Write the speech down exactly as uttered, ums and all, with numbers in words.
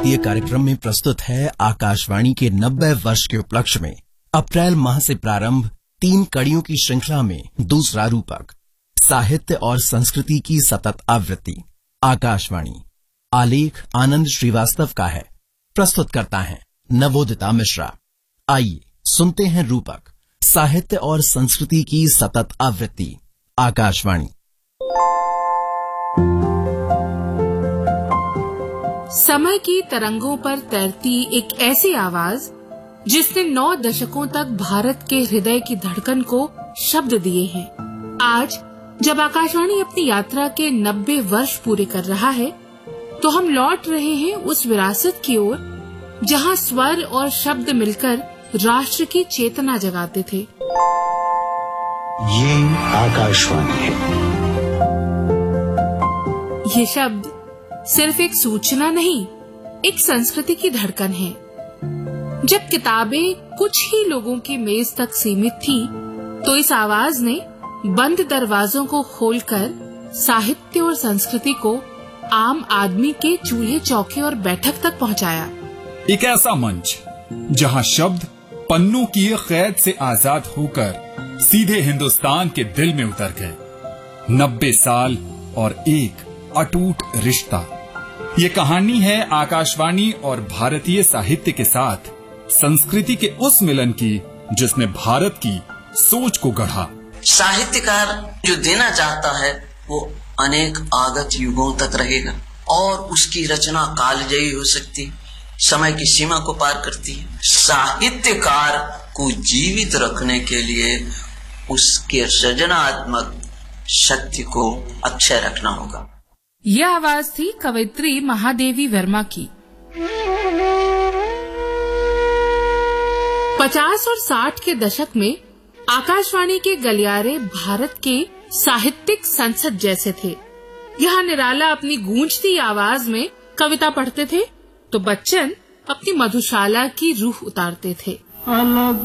भारतीय कार्यक्रम में प्रस्तुत है आकाशवाणी के नब्बे वर्ष के उपलक्ष्य में अप्रैल माह से प्रारंभ तीन कड़ियों की श्रृंखला में दूसरा रूपक साहित्य और संस्कृति की सतत आवृत्ति। आकाशवाणी आलेख आनंद श्रीवास्तव का है, प्रस्तुत करता है नवोदिता मिश्रा। आइए सुनते हैं रूपक साहित्य और संस्कृति की सतत आवृत्ति। आकाशवाणी। समय की तरंगों पर तैरती एक ऐसी आवाज जिसने नौ दशकों तक भारत के हृदय की धड़कन को शब्द दिए हैं। आज जब आकाशवाणी अपनी यात्रा के नब्बे वर्ष पूरे कर रहा है, तो हम लौट रहे हैं उस विरासत की ओर जहां स्वर और शब्द मिलकर राष्ट्र की चेतना जगाते थे। ये आकाशवाणी है। ये शब्द सिर्फ एक सूचना नहीं, एक संस्कृति की धड़कन है। जब किताबें कुछ ही लोगों की मेज तक सीमित थी, तो इस आवाज ने बंद दरवाजों को खोलकर साहित्य और संस्कृति को आम आदमी के चूल्हे चौके और बैठक तक पहुंचाया। एक ऐसा मंच जहां शब्द पन्नों की कैद से आजाद होकर सीधे हिंदुस्तान के दिल में उतर गए। नब्बे साल और एक अटूट रिश्ता। ये कहानी है आकाशवाणी और भारतीय साहित्य के साथ संस्कृति के उस मिलन की जिसने भारत की सोच को गढ़ा। साहित्यकार जो देना चाहता है वो अनेक आगत युगों तक रहेगा और उसकी रचना कालजयी हो सकती है, समय की सीमा को पार करती है। साहित्यकार को जीवित रखने के लिए उसके सृजनात्मक शक्ति को अक्षय रखना होगा। यह आवाज थी कवयित्री महादेवी वर्मा की। पचास और साठ के दशक में आकाशवाणी के गलियारे भारत के साहित्यिक संसद जैसे थे। यहाँ निराला अपनी गूंजती आवाज में कविता पढ़ते थे, तो बच्चन अपनी मधुशाला की रूह उतारते थे।